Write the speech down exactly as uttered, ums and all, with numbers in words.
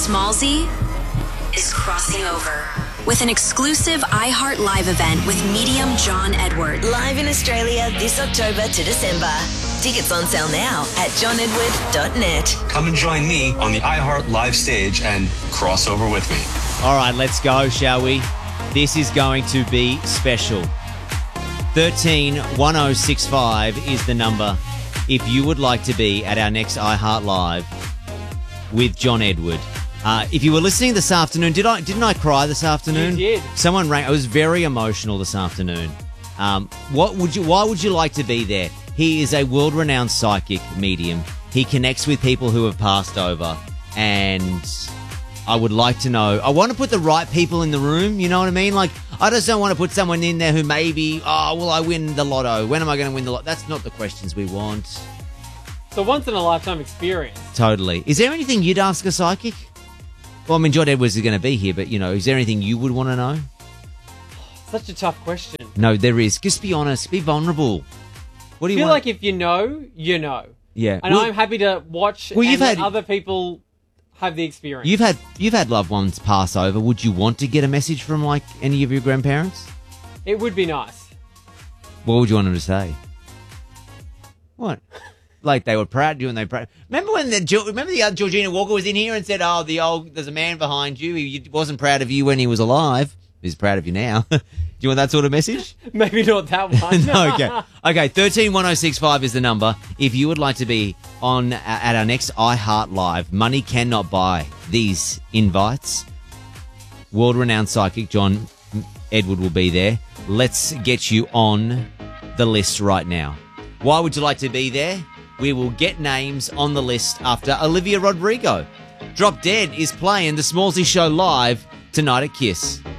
Smallsy is crossing over with an exclusive iHeart Live event with medium John Edward. Live in Australia this October to December. Tickets on sale now at john edward dot net. Come and join me on the iHeart Live stage and cross over with me. All right, let's go, shall we? This is going to be special. thirteen one oh six five is the number if you would like to be at our next iHeart Live with John Edward. Uh, if you were listening this afternoon, did I didn't I cry this afternoon? You did. Someone rang. I was very emotional this afternoon. Um, what would you? Why would you like to be there? He is a world-renowned psychic medium. He connects with people who have passed over, and I would like to know. I want to put the right people in the room. You know what I mean? Like, I just don't want to put someone in there who maybe, oh, will I win the lotto? When am I going to win the lotto? That's not the questions we want. It's a once-in-a-lifetime experience. Totally. Is there anything you'd ask a psychic? Well, I mean, John Edwards is going to be here, but, you know, is there anything you would want to know? Such a tough question. No, there is. Just be honest. Be vulnerable. What do I you feel want? like if you know, you know. Yeah. And Well- I'm happy to watch Well, and you've let had- other people have the experience. You've had you've had loved ones pass over. Would you want to get a message from, like, any of your grandparents? It would be nice. What would you want them to say? What? Like they were proud of you and they proud. Remember when the Geo- remember the other Georgina Walker was in here and said, "Oh, the old there's a man behind you. He wasn't proud of you when he was alive. He's proud of you now." Do you want that sort of message? Maybe not that one. No, okay. Okay, thirteen one oh six five is the number. If you would like to be on uh, at our next iHeart Live, money cannot buy these invites. World-renowned psychic John Edward will be there. Let's get you on the list right now. Why would you like to be there? We will get names on the list after Olivia Rodrigo. Drop Dead is playing the Smallsy Show live tonight at Kiss.